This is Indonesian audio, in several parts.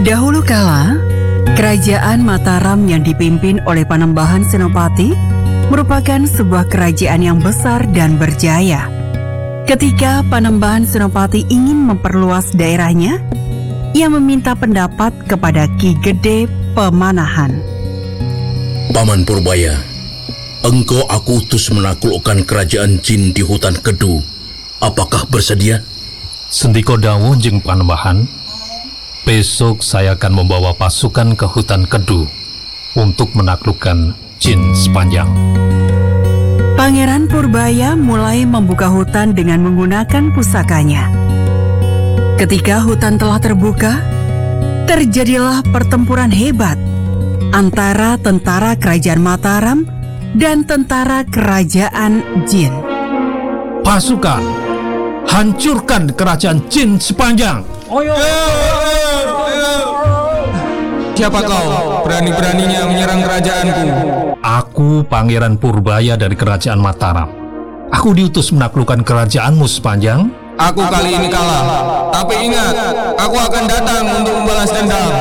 Dahulu kala, kerajaan Mataram yang dipimpin oleh Panembahan Senopati merupakan sebuah kerajaan yang besar dan berjaya. Ketika Panembahan Senopati ingin memperluas daerahnya, ia meminta pendapat kepada Ki Gede Pemanahan. Paman Purbaya, engkau aku utus menaklukkan kerajaan jin di hutan Kedu. Apakah bersedia? Sendiko dawuh jeung Panembahan, besok saya akan membawa pasukan ke hutan Kedu untuk menaklukkan jin sepanjang. Pangeran Purbaya mulai membuka hutan dengan menggunakan pusakanya. Ketika hutan telah terbuka, terjadilah pertempuran hebat antara tentara kerajaan Mataram dan tentara kerajaan jin. Pasukan, hancurkan kerajaan jin sepanjang. Siapa kau? Berani-beraninya menyerang kerajaanku. Aku Pangeran Purbaya dari kerajaan Mataram. Aku diutus menaklukkan kerajaanmu sepanjang. Aku kali ini kalah. Tapi ingat, aku akan datang untuk membalas dendam.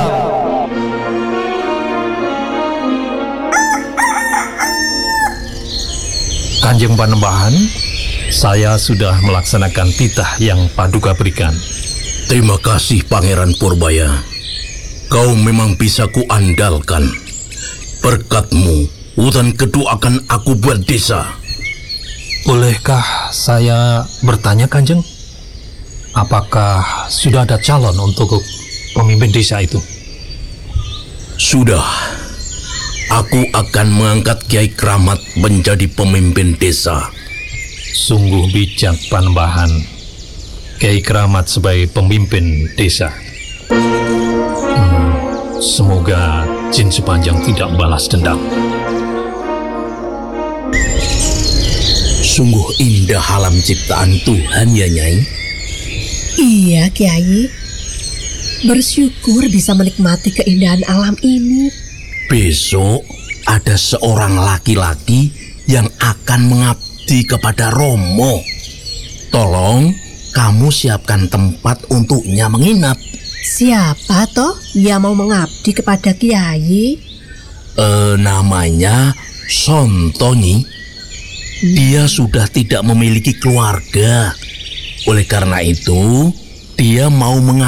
Kanjeng Panembahan, saya sudah melaksanakan titah yang Paduka berikan. Terima kasih Pangeran Purbaya. Kau memang bisa kuandalkan. Berkatmu, hutan Kedu akan aku buat desa. Bolehkah saya bertanya, Kanjeng? Apakah sudah ada calon untuk pemimpin desa itu? Sudah. Aku akan mengangkat Kiai Kramat menjadi pemimpin desa. Sungguh bijak Panembahan, Kiai Kramat sebagai pemimpin desa. Semoga jin sepanjang tidak balas dendam. Sungguh indah alam ciptaan Tuhan ya Nyai. Iya Kiai, bersyukur bisa menikmati keindahan alam ini. Besok ada seorang laki-laki yang akan mengabdi kepada Romo. Tolong kamu siapkan tempat untuknya menginap. Siapa toh yang mau mengabdi kepada Kiai? Namanya Sontoni. Dia sudah tidak memiliki keluarga. Oleh karena itu, dia mau mengabdi